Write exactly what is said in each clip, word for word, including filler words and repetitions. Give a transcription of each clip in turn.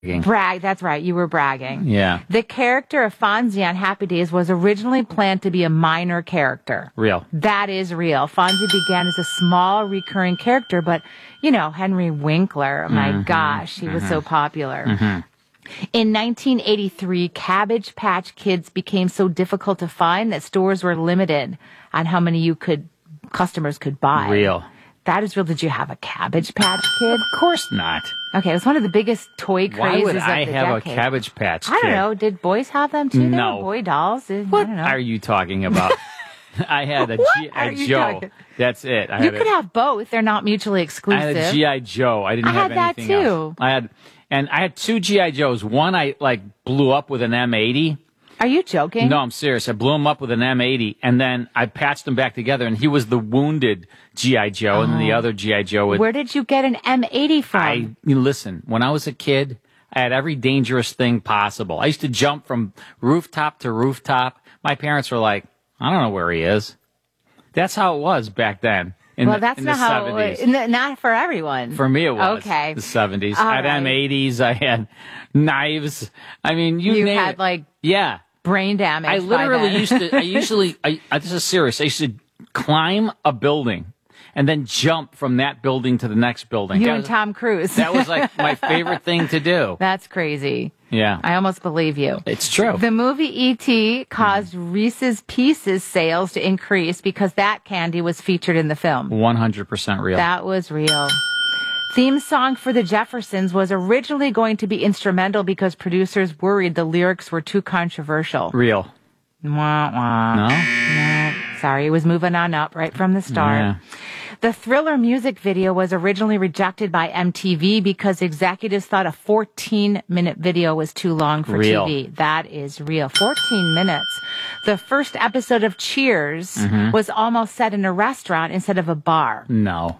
Brag, that's right. You were bragging. Yeah. The character of Fonzie on Happy Days was originally planned to be a minor character. Real. That is real. Fonzie began as a small recurring character, but, you know, Henry Winkler, oh my mm-hmm. gosh, he mm-hmm. was so popular. Mm-hmm. In nineteen eighty-three, Cabbage Patch Kids became so difficult to find that stores were limited on how many you could, customers could buy. Real. That is real. Did you have a Cabbage Patch Kid? Of course not. Okay, it was one of the biggest toy crazes Why would of I the have decade. a Cabbage Patch Kid? I don't know. Did boys have them too? No. They were boy dolls. What I don't know. are you talking about? I had a G I. Joe. Talking? That's it. I you had could a, have both. They're not mutually exclusive. I had a G I. Joe. I didn't I have had anything that too. else. I had, and I had two G I. Joes. One I like blew up with an M eighty. Are you joking? No, I'm serious. I blew him up with an M eighty, and then I patched him back together, and he was the wounded G I. Joe, oh. and then the other G I. Joe. With, Where did you get an M eighty from? I you know, listen. When I was a kid, I had every dangerous thing possible. I used to jump from rooftop to rooftop. My parents were like, "I don't know where he is." That's how it was back then. In well, the, that's in not the how seventies. it was. Not for everyone. For me, it was. Okay. The seventies. All I had right. M eighties. I had knives. I mean, you, you name had it. like yeah. brain damage. I literally by then. used to, I usually, I, I, this is serious. I used to climb a building and then jump from that building to the next building. You that and was, Tom Cruise. That was like my favorite thing to do. That's crazy. Yeah. I almost believe you. It's true. The movie E T caused mm. Reese's Pieces sales to increase because that candy was featured in the film. one hundred percent real. That was real. Theme song for the Jeffersons was originally going to be instrumental because producers worried the lyrics were too controversial. Real. Wah, wah. No? No. Sorry, it was moving on up right from the start. Yeah. The Thriller music video was originally rejected by M T V because executives thought a fourteen-minute video was too long for real. T V. That is real. fourteen minutes. The first episode of Cheers mm-hmm. was almost set in a restaurant instead of a bar. No.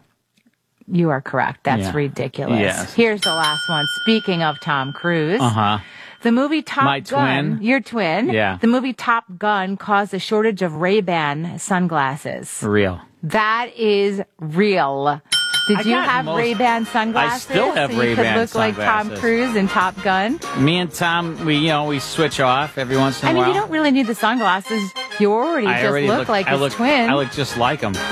You are correct. That's yeah. ridiculous. Yes. Here's the last one. Speaking of Tom Cruise. Uh-huh. The movie Top My Gun. twin. Your twin. Yeah. The movie Top Gun caused a shortage of Ray-Ban sunglasses. Real. That is real. Did I you got have most- Ray-Ban sunglasses? I still have so you Ray-Ban could look like Tom sunglasses. Cruise in Top Gun? Me and Tom, we, you know, we switch off every once in a I mean, while. you don't really need the sunglasses. You already I just already look, look like I his look, twin. I look just like him.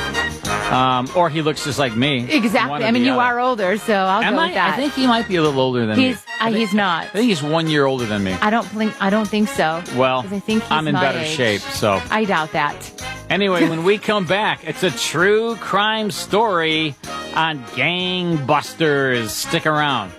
Um, or he looks just like me. One Exactly. or I mean, the you other. are older, so I'll Am go I? with that. I think he might be a little older than he's, me. uh, I think, he's not. I think he's one year older than me. I don't think I don't think so. Well, 'Cause I think he's I'm in my better age. shape, so. I doubt that. Anyway, when we come back, it's a true crime story on Gangbusters. Stick around.